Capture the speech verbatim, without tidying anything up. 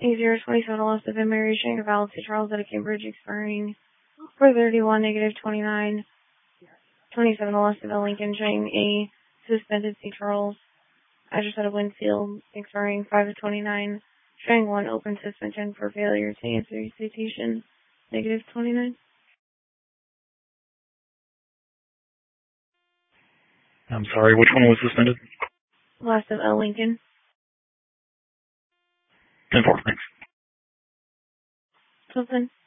A zero twenty-seven loss of Mary Shanker Valley Charles at a Cambridge expiring four thirty-one, negative twenty-nine. twenty-seven loss of Lincoln showing a suspended C. Charles. Address at a Winfield expiring five of twenty-nine. Showing one open suspension for failure to answer your citation. Negative twenty-nine. I'm sorry, which one was suspended? Last of L. Lincoln. ten four, thanks. Something.